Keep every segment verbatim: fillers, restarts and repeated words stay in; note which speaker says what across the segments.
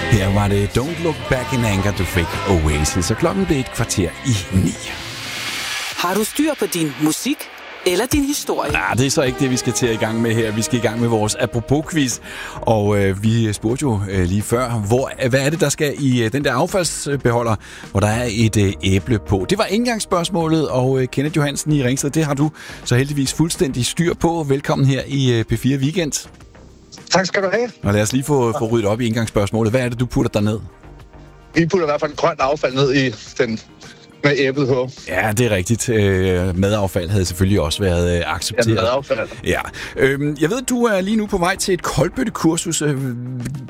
Speaker 1: Her var det Don't Look Back in Anger, du fik Oasis, og klokken blev et kvarter i ni.
Speaker 2: Har du styr på din musik eller din historie?
Speaker 1: Nej, det er så ikke det, vi skal til i gang med her. Vi skal i gang med vores apropos-quiz, og øh, vi spurgte jo øh, lige før, hvor, hvad er det, der skal i øh, den der affaldsbeholder, hvor der er et øh, æble på. Det var indgangsspørgsmålet, og øh, Kenneth Johansen i Ringsted, det har du så heldigvis fuldstændig styr på. Velkommen her i øh, P fire Weekend.
Speaker 3: Tak skal du have.
Speaker 1: Og lad os lige få, få ryddet op i indgangsspørgsmålet. Hvad er det, du putter der ned?
Speaker 3: Vi putter i hvert fald grønt affald ned i den med æblet på.
Speaker 1: Ja, det er rigtigt. Øh, madaffald havde selvfølgelig også været øh, accepteret.
Speaker 3: Ja, madaffald.
Speaker 1: Ja. Øhm, jeg ved, du er lige nu på vej til et koldbøttekursus. Øh,
Speaker 3: det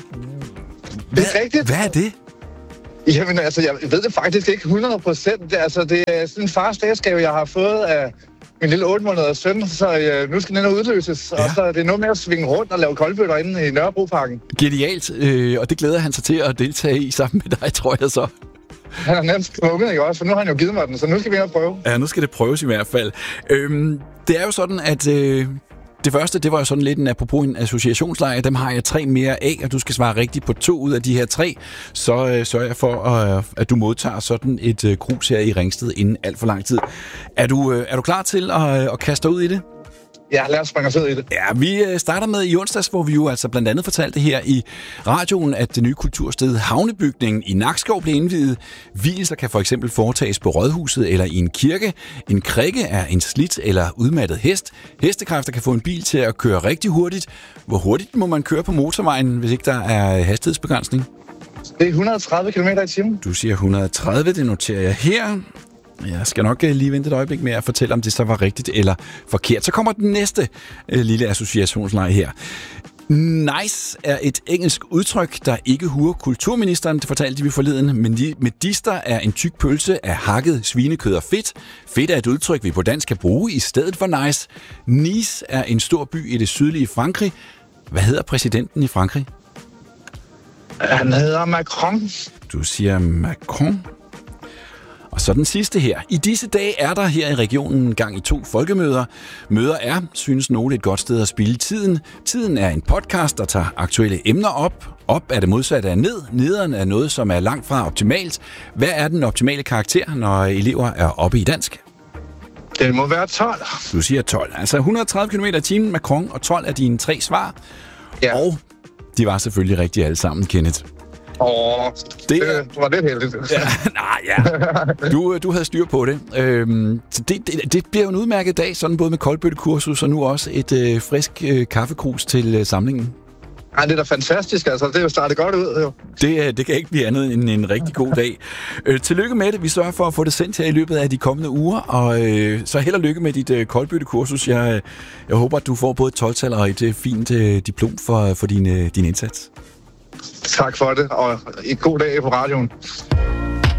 Speaker 3: er rigtigt.
Speaker 1: Hvad er det?
Speaker 3: Jamen, altså, jeg ved det faktisk ikke hundrede procent. Altså, det er sådan en fars dagsgave, jeg har fået af min lille otte måneders søn, så øh, nu skal den udløses. Ja. Og så er det noget med at svinge rundt og lave koldbøtter inde i Nørrebroparken.
Speaker 1: Genialt, øh, og det glæder han sig til at deltage i sammen med dig, tror jeg så.
Speaker 3: Han er nærmest tvunget, ikke også? For nu har han jo givet mig den, så nu skal vi ind og prøve.
Speaker 1: Ja, nu skal det prøves i hvert fald. Øhm, det er jo sådan, at øh, det første, det var jo sådan lidt en apropos en associationslejr. Dem har jeg tre mere af, og du skal svare rigtigt på to ud af de her tre. Så øh, sørger jeg for, øh, at du modtager sådan et øh, krus her i Ringsted inden alt for lang tid. Er du, øh, er du klar til at, øh, at kaste dig ud i det?
Speaker 3: Ja, lad os springe os ud i det.
Speaker 1: Ja, vi starter med i onsdags, hvor vi jo altså blandt andet fortalte her i radioen, at det nye kultursted Havnebygningen i Nakskov blev indviet. Vielser kan for eksempel foretages på rådhuset eller i en kirke. En krikke er en slidt eller udmattet hest. Hestekræfter kan få en bil til at køre rigtig hurtigt. Hvor hurtigt må man køre på motorvejen, hvis ikke der er hastighedsbegrænsning?
Speaker 3: Det er et hundrede og tredive kilometer i timen.
Speaker 1: Du siger et hundrede og tredive, det noterer jeg her. Jeg skal nok lige vente et øjeblik med at fortælle, om det så var rigtigt eller forkert. Så kommer den næste øh, lille associationsleje her. Nice er et engelsk udtryk, der ikke huer kulturministeren, det fortalte vi forleden. Men medister er en tyk pølse af hakket svinekød og fedt. Fedt er et udtryk, vi på dansk kan bruge i stedet for nice. Nice er en stor by i det sydlige Frankrig. Hvad hedder præsidenten i Frankrig?
Speaker 3: Han hedder Macron.
Speaker 1: Du siger Macron. Og så den sidste her. I disse dage er der her i regionen gang i to folkemøder. Møder er, synes nogle, et godt sted at spilde tiden. Tiden er en podcast, der tager aktuelle emner op. Op er det modsatte af ned. Nederen er noget, som er langt fra optimalt. Hvad er den optimale karakter, når elever er oppe i dansk?
Speaker 3: Det må være tolv.
Speaker 1: Du siger tolv. Altså et hundrede og tredive kilometer i timen, Macron, og tolv er dine tre svar. Ja. Og de var selvfølgelig rigtige alle sammen, Kenneth.
Speaker 3: Åh, oh, det, det var lidt heldigt.
Speaker 1: Ja, nej, ja. Du, du havde styr på det. Øhm, så det, det. Det bliver jo en udmærket dag, sådan både med koldbøttekursus og nu også et øh, frisk øh, kaffekrus til øh, samlingen.
Speaker 3: Ja, det er da fantastisk, altså. Det er jo startet godt ud, jo.
Speaker 1: Det, det kan ikke blive andet end en rigtig god dag. Øh, tillykke med det. Vi sørger for at få det sendt her i løbet af de kommende uger, og øh, så held og lykke med dit øh, koldbøttekursus. Jeg, jeg håber, at du får både et tolv-tal og et øh, fint øh, diplom for, for din, øh, din indsats.
Speaker 3: Tak for det, og en god dag på radioen.